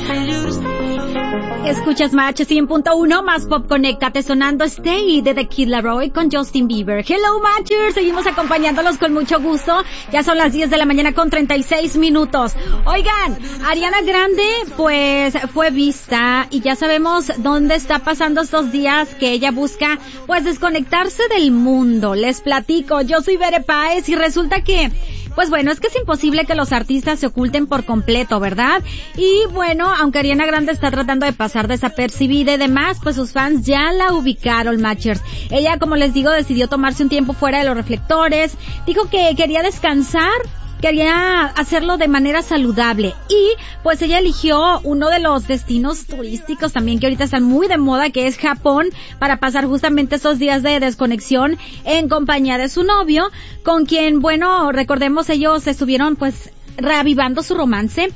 Escuchas Match 100.1 más Pop, conéctate, sonando Stay de The Kid Laroi con Justin Bieber. Hello Matchers, seguimos acompañándolos con mucho gusto. Ya son las 10 de la mañana con 36 minutos. Oigan, Ariana Grande pues fue vista y ya sabemos dónde está pasando estos días que ella busca pues desconectarse del mundo. Les platico, yo soy Bere Páez y resulta que pues bueno, es que es imposible que los artistas se oculten por completo, ¿verdad? Y bueno, aunque Ariana Grande está tratando de pasar desapercibida y demás, pues sus fans ya la ubicaron, Matchers. Ella, como les digo, decidió tomarse un tiempo fuera de los reflectores, dijo que quería descansar, quería hacerlo de manera saludable y pues ella eligió uno de los destinos turísticos también que ahorita están muy de moda, que es Japón, para pasar justamente esos días de desconexión en compañía de su novio, con quien, bueno, recordemos, ellos estuvieron pues reavivando su romance.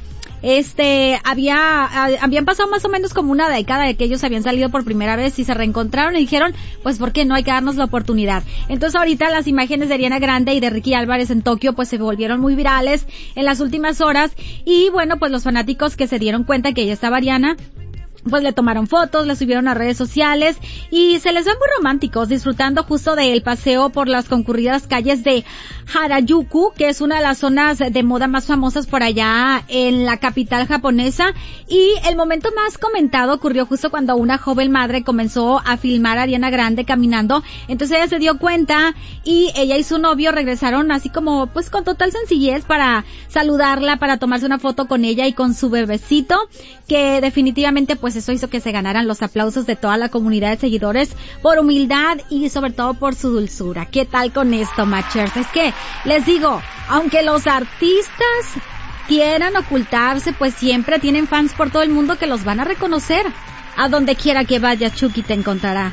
Habían pasado más o menos como una década de que ellos habían salido por primera vez y se reencontraron y dijeron, pues ¿por qué no? Hay que darnos la oportunidad. Entonces ahorita las imágenes de Ariana Grande y de Ricky Álvarez en Tokio pues se volvieron muy virales en las últimas horas y bueno, pues los fanáticos que se dieron cuenta que ella estaba Ariana, pues le tomaron fotos, le subieron a redes sociales y se les ve muy románticos, disfrutando justo del paseo por las concurridas calles de Harajuku, que es una de las zonas de moda más famosas por allá en la capital japonesa. Y el momento más comentado ocurrió justo cuando una joven madre comenzó a filmar a Ariana Grande caminando. Entonces ella se dio cuenta y ella y su novio regresaron así como pues con total sencillez para saludarla, para tomarse una foto con ella y con su bebecito, que definitivamente pues eso hizo que se ganaran los aplausos de toda la comunidad de seguidores por humildad y sobre todo por su dulzura. ¿Qué tal con esto, Matchers? Es que les digo, aunque los artistas quieran ocultarse, pues siempre tienen fans por todo el mundo que los van a reconocer. A donde quiera que vayas, Chucky te encontrará.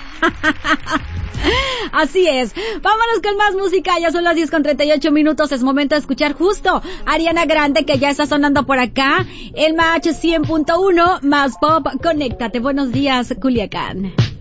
Así es. Vámonos con más música. Ya son las 10:38 minutos. Es momento de escuchar justo Ariana Grande, que ya está sonando por acá. El Match 100.1 más Pop, conéctate. Buenos días, Culiacán.